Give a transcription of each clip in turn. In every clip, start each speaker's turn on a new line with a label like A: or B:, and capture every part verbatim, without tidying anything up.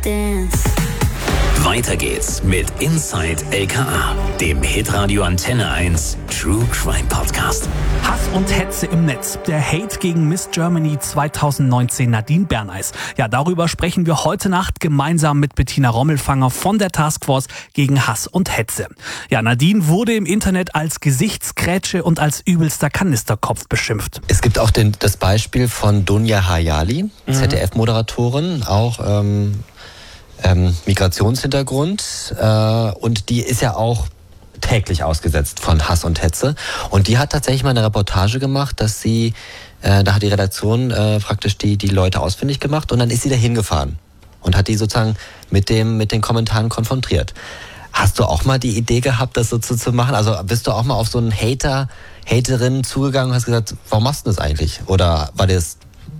A: Dance.
B: Weiter geht's mit Inside L K A, dem Hitradio Antenne eins True Crime Podcast.
C: Hass und Hetze im Netz. Der Hate gegen Miss Germany zwanzig neunzehn Nadine Berneis. Ja, darüber sprechen wir heute Nacht gemeinsam mit Bettina Rommelfanger von der Taskforce gegen Hass und Hetze. Ja, Nadine wurde im Internet als Gesichtskrätsche und als übelster Kanisterkopf beschimpft.
D: Es gibt auch den, das Beispiel von Dunja Hayali,
C: Mhm.
D: Z D F-Moderatorin, auch ähm, ähm, Migrationshintergrund, äh, und die ist ja auch täglich ausgesetzt von Hass und Hetze. Und die hat tatsächlich mal eine Reportage gemacht, dass sie, äh, da hat die Redaktion äh, praktisch die, die Leute ausfindig gemacht und dann ist sie da hingefahren und hat die sozusagen mit dem, mit den Kommentaren konfrontiert. Hast du auch mal die Idee gehabt, das so zu, zu machen? Also bist du auch mal auf so einen Hater, Haterin zugegangen und hast gesagt, warum machst du das eigentlich? Oder war dir das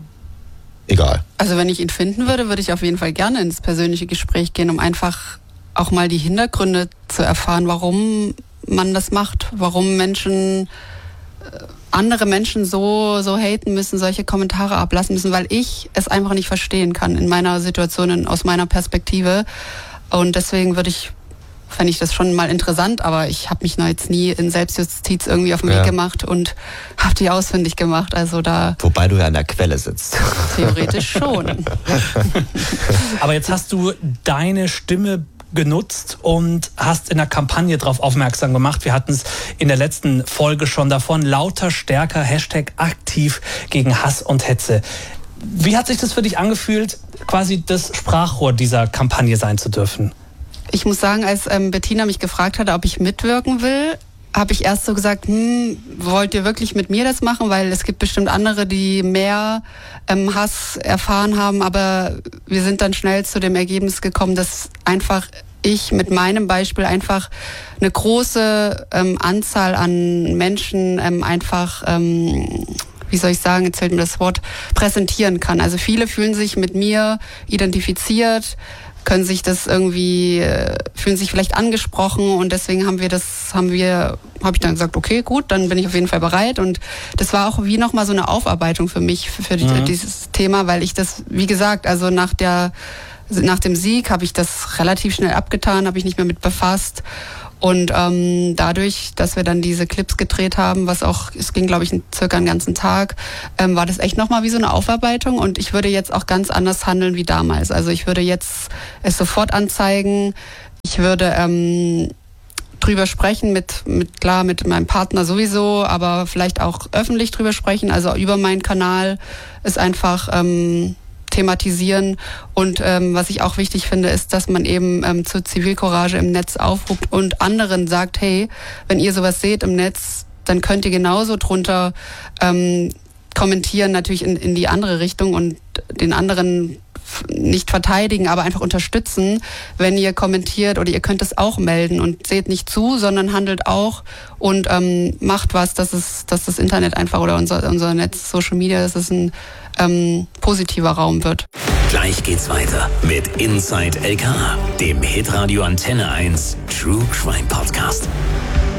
D: egal?
E: Also wenn ich ihn finden würde, würde ich auf jeden Fall gerne ins persönliche Gespräch gehen, um einfach auch mal die Hintergründe zu erfahren, warum man das macht, warum Menschen, andere Menschen so, so haten müssen, solche Kommentare ablassen müssen, weil ich es einfach nicht verstehen kann in meiner Situation, aus meiner Perspektive. Und deswegen würde ich, fände ich das schon mal interessant, aber ich habe mich noch jetzt nie in Selbstjustiz irgendwie auf den
D: Ja.
E: Weg gemacht und habe die ausfindig gemacht. Also da
D: Wobei du ja an der Quelle sitzt.
E: theoretisch schon.
C: Aber jetzt hast du deine Stimme genutzt und hast in der Kampagne darauf aufmerksam gemacht. Wir hatten es in der letzten Folge schon davon. Lauter, stärker, Hashtag aktiv gegen Hass und Hetze. Wie hat sich das für dich angefühlt, quasi das Sprachrohr dieser Kampagne sein zu dürfen?
E: Ich muss sagen, als ähm, Bettina mich gefragt hatte, ob ich mitwirken will, habe ich erst so gesagt, hm, wollt ihr wirklich mit mir das machen? Weil es gibt bestimmt andere, die mehr ähm, Hass erfahren haben. Aber wir sind dann schnell zu dem Ergebnis gekommen, dass einfach ich mit meinem Beispiel einfach eine große ähm, Anzahl an Menschen ähm, einfach, ähm, wie soll ich sagen, jetzt fällt mir das Wort, präsentieren kann. Also viele fühlen sich mit mir identifiziert, können sich das irgendwie, fühlen sich vielleicht angesprochen und deswegen haben wir das, haben wir, habe ich dann gesagt, okay, gut, dann bin ich auf jeden Fall bereit und das war auch wie nochmal so eine Aufarbeitung für mich, für, für mhm. dieses Thema, weil ich das, wie gesagt, also nach der, nach dem Sieg habe ich das relativ schnell abgetan, habe ich nicht mehr mit befasst. Und ähm, dadurch, dass wir dann diese Clips gedreht haben, was auch, es ging glaube ich circa einen ganzen Tag, ähm, war das echt nochmal wie so eine Aufarbeitung und ich würde jetzt auch ganz anders handeln wie damals. Also ich würde jetzt es sofort anzeigen, ich würde ähm, drüber sprechen mit, mit, klar, mit meinem Partner sowieso, aber vielleicht auch öffentlich drüber sprechen, also über meinen Kanal ist einfach ähm, thematisieren und ähm, was ich auch wichtig finde, ist, dass man eben ähm, zur Zivilcourage im Netz aufruft und anderen sagt, hey, wenn ihr sowas seht im Netz, dann könnt ihr genauso drunter ähm, kommentieren, natürlich in, in die andere Richtung und den anderen nicht verteidigen, aber einfach unterstützen, wenn ihr kommentiert oder ihr könnt es auch melden und seht nicht zu, sondern handelt auch und ähm, macht was, dass es, dass das Internet einfach oder unser, unser Netz, Social Media, dass es ein ähm, positiver Raum wird.
B: Gleich geht's weiter mit Inside L K A, dem Hitradio Antenne eins True Crime Podcast.